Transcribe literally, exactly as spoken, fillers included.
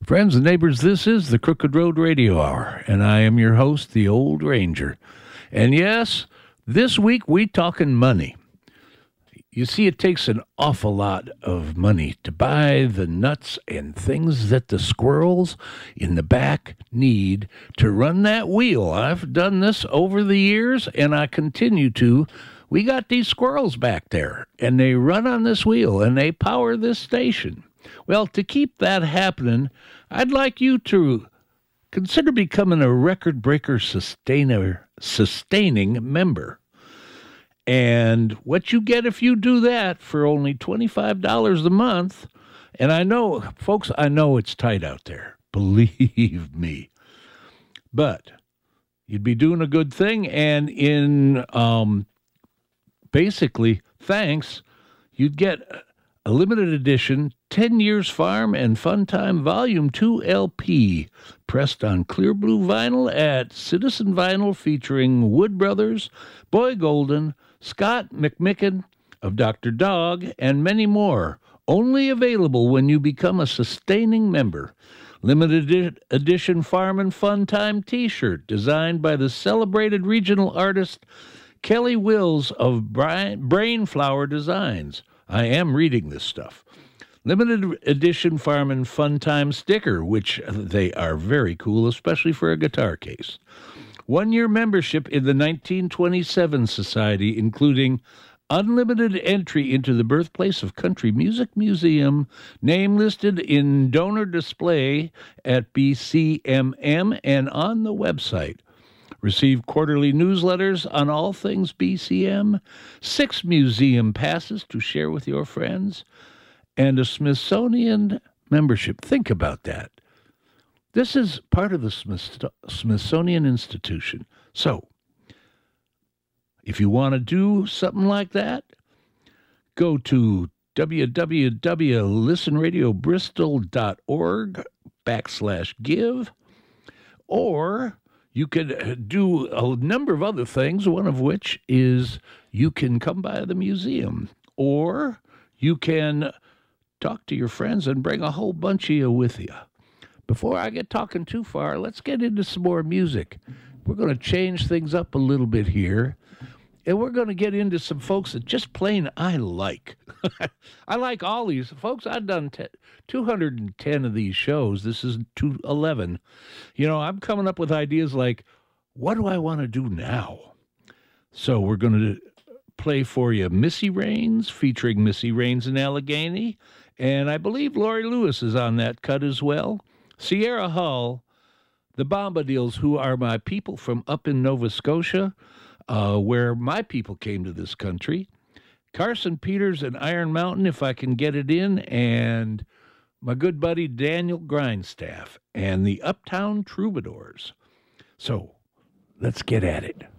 Friends and neighbors, this is the Crooked Road Radio Hour, and I am your host, the Old Ranger. And yes, this week we talking money. You see, it takes an awful lot of money to buy the nuts and things that the squirrels in the back need to run that wheel. I've done this over the years, and I continue to. We got these squirrels back there, and they run on this wheel, and they power this station. Well, to keep that happening, I'd like you to consider becoming a Record Breaker sustainer, sustaining member. And what you get if you do that for only twenty-five dollars a month, and I know, folks, I know it's tight out there. Believe me. But you'd be doing a good thing, and in um, basically, thanks, you'd get a limited edition ten years Farm and Fun Time Volume two L P, pressed on clear blue vinyl at Citizen Vinyl, featuring Wood Brothers, Boy Golden, Scott McMicken of Doctor Dog, and many more. Only available when you become a sustaining member. Limited edition Farm and Fun Time t-shirt designed by the celebrated regional artist Kelly Wills of Brainflower Designs. I am reading this stuff. Limited edition Farm and Fun Time sticker, which they are very cool, especially for a guitar case. One-year membership in the nineteen twenty-seven Society, including unlimited entry into the Birthplace of Country Music Museum, name listed in donor display at B C M M and on the website. Receive quarterly newsletters on all things B C M, six museum passes to share with your friends, and a Smithsonian membership. Think about that. This is part of the Smith- Smithsonian Institution. So, if you want to do something like that, go to www.listenradiobristol.org backslash give, or you could do a number of other things, one of which is you can come by the museum, or you can talk to your friends and bring a whole bunch of you with you. Before I get talking too far, let's get into some more music. We're going to change things up a little bit here, and we're going to get into some folks that just plain I like. I like all these. Folks, I've done t- two hundred ten of these shows. This is two eleven. You know, I'm coming up with ideas like, what do I want to do now? So we're going to play for you Missy Raines, featuring Missy Raines and Allegheny, and I believe Laurie Lewis is on that cut as well. Sierra Hull, the Bombadils, who are my people from up in Nova Scotia, uh, where my people came to this country. Carson Peters and Iron Mountain, if I can get it in, and my good buddy Daniel Grindstaff and the Uptown Troubadours. So, let's get at it.